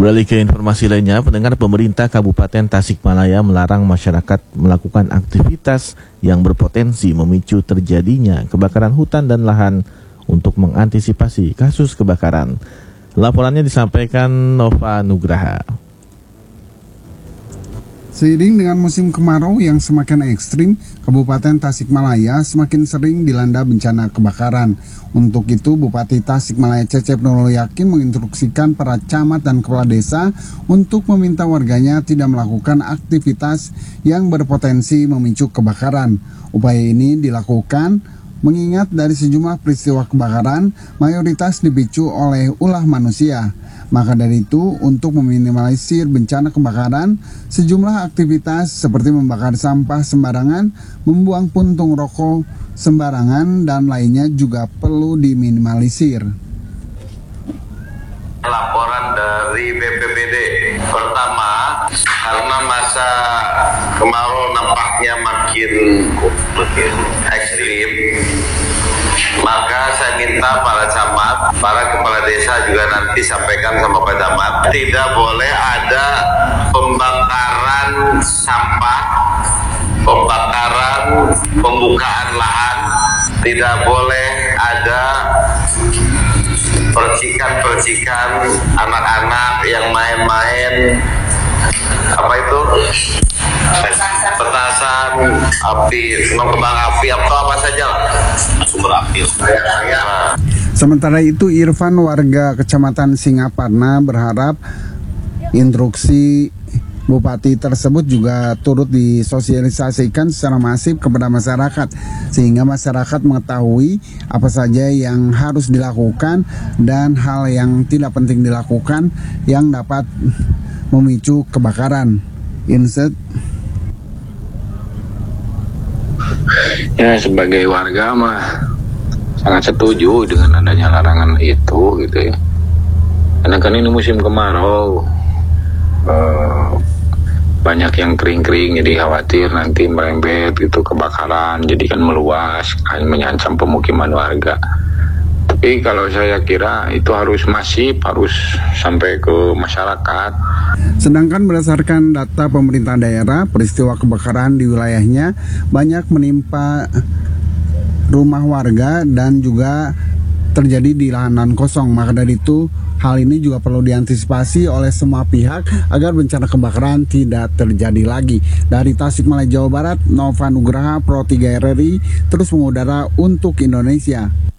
Beralih ke informasi lainnya, pendengar, pemerintah Kabupaten Tasikmalaya melarang masyarakat melakukan aktivitas yang berpotensi memicu terjadinya kebakaran hutan dan lahan untuk mengantisipasi kasus kebakaran. Laporannya disampaikan Nova Nugraha. Seiring dengan musim kemarau yang semakin ekstrim, Kabupaten Tasikmalaya semakin sering dilanda bencana kebakaran. Untuk itu, Bupati Tasikmalaya Cecep Nurul Yakin menginstruksikan para camat dan kepala desa untuk meminta warganya tidak melakukan aktivitas yang berpotensi memicu kebakaran. Upaya ini dilakukan mengingat dari sejumlah peristiwa kebakaran mayoritas dipicu oleh ulah manusia. Maka dari itu, untuk meminimalisir bencana kebakaran, sejumlah aktivitas seperti membakar sampah sembarangan, membuang puntung rokok sembarangan, dan lainnya juga perlu diminimalisir. Laporan dari BPBD. Pertama, karena masa kemarau nampaknya makin ekstrim, maka saya minta para camat, para kepala desa juga nanti sampaikan sama Pak Camat, tidak boleh ada pembakaran sampah, pembakaran, pembukaan lahan, tidak boleh ada percikan-percikan anak-anak yang main-main petasan api, kembang api atau apa saja sumber api. Sementara itu, Irfan, warga Kecamatan Singaparna, berharap instruksi Bupati tersebut juga turut disosialisasikan secara masif kepada masyarakat, sehingga masyarakat mengetahui apa saja yang harus dilakukan dan hal yang tidak penting dilakukan yang dapat memicu kebakaran. Insert. Ya, sebagai warga mah sangat setuju dengan adanya larangan itu gitu ya. Karena kan ini musim kemarau, banyak yang kering-kering, jadi khawatir nanti merembet gitu kebakaran, jadi kan meluas, kan mengancam pemukiman warga. Tapi kalau saya kira itu harus masif, harus sampai ke masyarakat. Sedangkan berdasarkan data pemerintah daerah, peristiwa kebakaran di wilayahnya banyak menimpa rumah warga dan juga terjadi di lahan kosong. Maka dari itu, hal ini juga perlu diantisipasi oleh semua pihak agar bencana kebakaran tidak terjadi lagi. Dari Tasikmalaya, Jawa Barat, Nova Nugraha, Pro 3 RRI, terus mengudara untuk Indonesia.